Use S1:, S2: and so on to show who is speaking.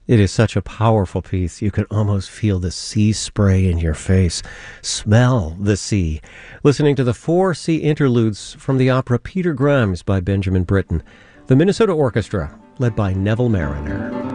S1: It is such a powerful piece. You can almost feel the sea spray in your face. Smell the sea. Listening to the 4 sea interludes from the opera Peter Grimes by Benjamin Britten. The Minnesota Orchestra, led by Neville Mariner.